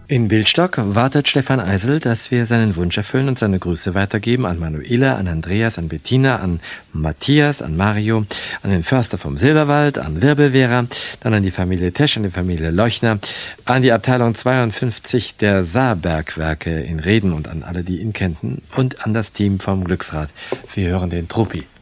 In Bildstock wartet Stefan Eisel, dass wir seinen Wunsch erfüllen und seine Grüße weitergeben an Manuela, an Andreas, an Bettina, an Matthias, an Mario, an den Förster vom Silberwald, an Wirbelwehrer, dann an die Familie Tesch, an die Familie Leuchner, an die Abteilung 52 der Saarbergwerke in Reden und an alle, die ihn kennen und an das Team vom Glücksrad. Wir hören den Truppi.